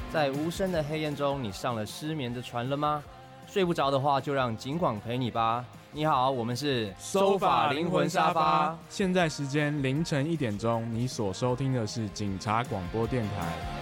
在无声的黑夜中，你上了失眠的船了吗？睡不着的话，就让警广陪你吧。你好，我们是收法灵魂沙发，现在时间凌晨1点钟，你所收听的是警察广播电台。